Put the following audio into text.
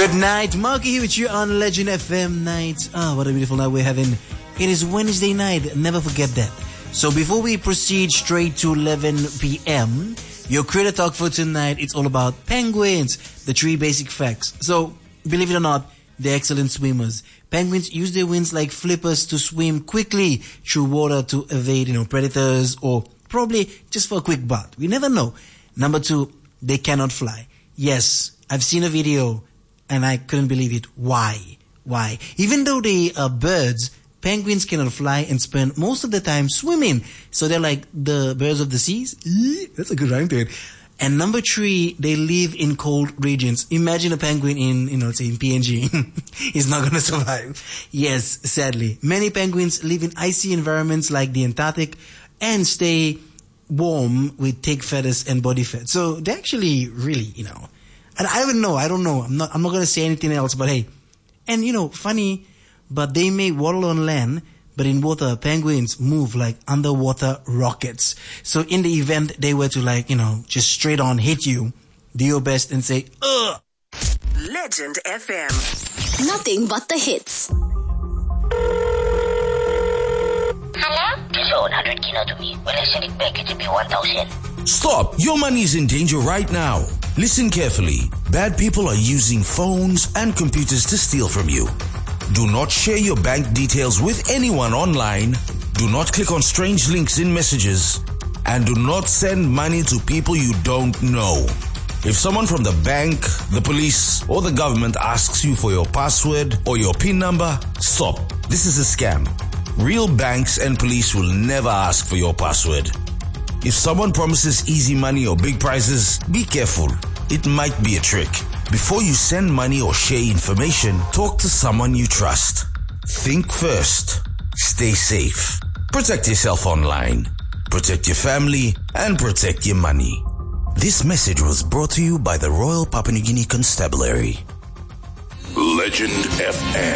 Good night, Marky here with you on Legend FM night. What a beautiful night we're having. It is Wednesday night, never forget that. So before we proceed straight to 11 p.m., your creator talk for tonight, it's all about penguins, the 3 basic facts. So, believe it or not, they're excellent swimmers. Penguins use their wings like flippers to swim quickly through water to evade, predators or probably just for a quick bath. We never know. Number 2, they cannot fly. Yes, I've seen a video and I couldn't believe it. Why? Even though they are birds, penguins cannot fly and spend most of the time swimming. So they're like the birds of the seas. That's a good rhyme to it. And number 3, they live in cold regions. Imagine a penguin in, let's say in PNG. He's not going to survive. Yes, sadly. Many penguins live in icy environments like the Antarctic and stay warm with thick feathers and body fat. So they actually really, and I don't know. I'm not going to say anything else, but hey. And funny, but they may waddle on land, but in water, penguins move like underwater rockets. So in the event they were to just straight on hit you, do your best and say, ugh. Legend FM. Nothing but the hits. Hello? Just owe 100 kino to me. Will I send it back? It will be 1,000. Stop! Your money is in danger right now. Listen carefully. Bad people are using phones and computers to steal from you. Do not share your bank details with anyone online. Do not click on strange links in messages. And do not send money to people you don't know. If someone from the bank, the police, or the government asks you for your password or your PIN number, stop. This is a scam. Real banks and police will never ask for your password. If someone promises easy money or big prizes, be careful. It might be a trick. Before you send money or share information, talk to someone you trust. Think first. Stay safe. Protect yourself online. Protect your family and protect your money. This message was brought to you by the Royal Papua New Guinea Constabulary. Legend FM.